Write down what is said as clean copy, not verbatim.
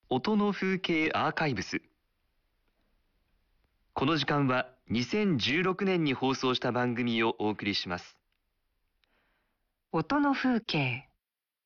音の風景アーカイブス。この時間は2016年に放送した番組をお送りします。 音の風景。